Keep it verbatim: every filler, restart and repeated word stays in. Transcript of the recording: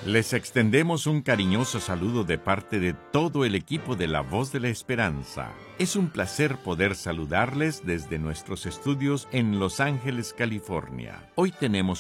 Les extendemos un cariñoso saludo de parte de todo el equipo de La Voz de la Esperanza. Es un placer poder saludarles desde nuestros estudios en Los Ángeles, California. Hoy tenemos